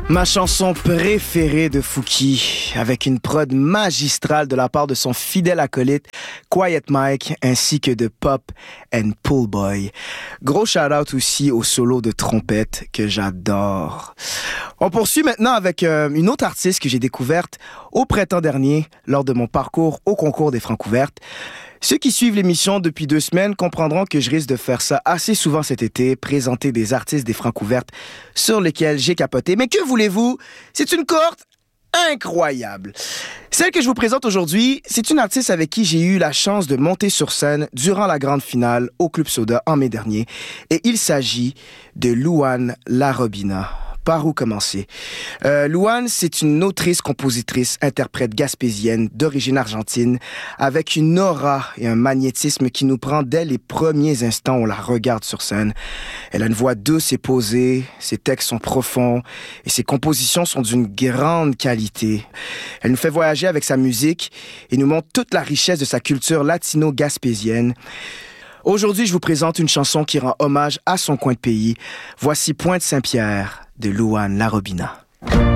Ma chanson préférée de Fouki, avec une prod magistrale de la part de son fidèle acolyte Quiet Mike ainsi que de Pop and Pool Boy. Gros shout-out aussi au solo de trompette que j'adore. On poursuit maintenant avec une autre artiste que j'ai découverte au printemps dernier lors de mon parcours au concours des Francouvertes. Ceux qui suivent l'émission depuis 2 semaines comprendront que je risque de faire ça assez souvent cet été, présenter des artistes des Francouvertes sur lesquels j'ai capoté. Mais que voulez-vous? C'est une cohorte incroyable. Celle que je vous présente aujourd'hui, c'est une artiste avec qui j'ai eu la chance de monter sur scène durant la grande finale au Club Soda en mai dernier. Et il s'agit de Louane Larobina. Par où commencer? Louane, c'est une autrice, compositrice, interprète gaspésienne d'origine argentine, avec une aura et un magnétisme qui nous prend dès les premiers instants où on la regarde sur scène. Elle a une voix douce et posée, ses textes sont profonds et ses compositions sont d'une grande qualité. Elle nous fait voyager avec sa musique et nous montre toute la richesse de sa culture latino-gaspésienne. Aujourd'hui, je vous présente une chanson qui rend hommage à son coin de pays. Voici Pointe Saint-Pierre de Louane Larobina.